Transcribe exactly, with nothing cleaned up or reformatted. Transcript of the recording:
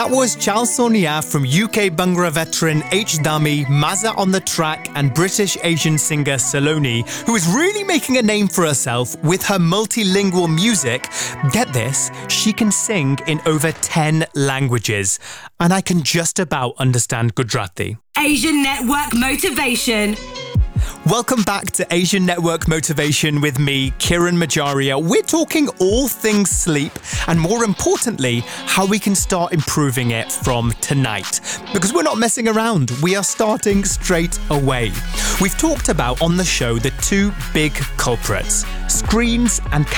That was Charles Sonia from U K Bhangra veteran H. Dhami, Mazza on the track, and British Asian singer Saloni, who is really making a name for herself with her multilingual music. Get this, she can sing in over ten languages, and I can just about understand Gujarati. Asian Network Motivation. Welcome back to Asian Network Motivation with me, Kiran Majaria. We're talking all things sleep and, more importantly, how we can start improving it from tonight. Because we're not messing around, we are starting straight away. We've talked about on the show the two big culprits, screens and